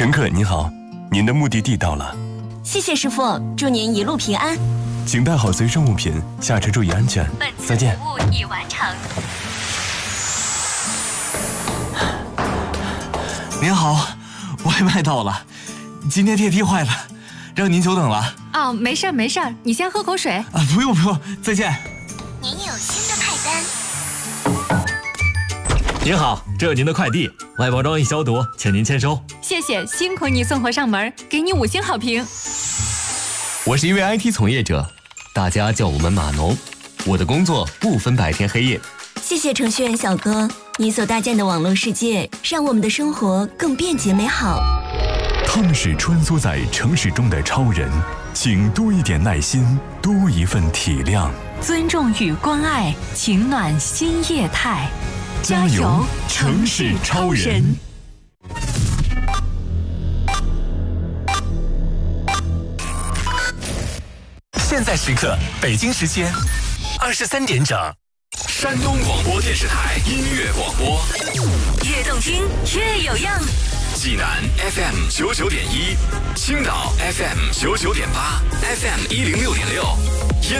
乘客您好，您的目的地到了。 谢谢师傅，祝您一路平安。 请带好随身物品，下车注意安全。再见。 服务已完成。 您好，外卖到了，今天电梯坏了，让您久等了。 哦，没事儿没事儿，你先喝口水。 啊，不用不用，再见。 您有新的派单。 您好，这有您的快递，外包装已消毒，请您签收。 谢谢，辛苦你送货上门，给你5星好评。 我是一位 IT 从业者，大家叫我们码农。我的工作不分白天黑夜。 谢谢程序员小哥，你所搭建的网络世界，让我们的生活更便捷美好。 他们是穿梭在城市中的超人，请多一点耐心，多一份体谅， 尊重与关爱，情暖新业态。 加油，城市超人！ 现在时刻，北京时间23点整，山东广播电视台音乐广播， 越动听越有样。 济南 FM 99.1，青岛 FM 99.8，FM 106.6。